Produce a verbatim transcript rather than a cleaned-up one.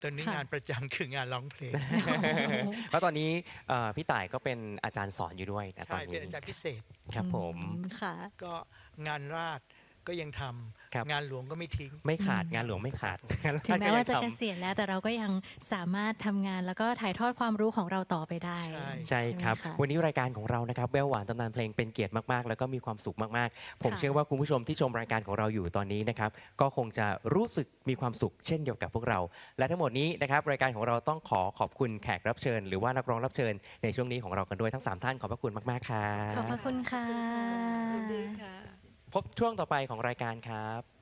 ตอนนี้งานประจำคืองานร้องเพลงแล้วตอนนี้พี่ต่ายก็เป็นอาจารย์สอนอยู่ด้วยนะตอนใช่นี้เป็นอาจารย์พิเศษครับผมค่ะก็งานราษฎร์ก็ยังทครับำงานหลวงก็ไม่ทิ้งไม่ขาดงานหลวงไม่ขาดถึงแม้ว่าจะงนเกรษียณแล้วแต่เราก็ยังสามารถทำงานแล้วก็ถ่ายทอดความรู้ของเราต่อไปได้ใช่ใช่ครับไหมะวันนี้รายการของเรานะครับแววหวานตำนานเพลงเป็นเกียรติมากๆแล้วก็มีความสุขมากๆผมค่ะเชื่อว่าคุณผู้ชมที่ชมรายการของเราอยู่ตอนนี้นะครับก็คงจะรู้สึกมีความสุขเช่นเดียวกับพวกเรา และทั้งหมดนี้นะครับรายการของเราต้องขอขอบคุณแขกรับเชิญ หรือว่านักร้องรับเชิญในช่วงนี้ของเรากันด้วยทั้งสามท่านขอบพระคุณมากๆครัขอบพบระคุณค่ะดีค่ะพบช่วงต่อไปของรายการครับ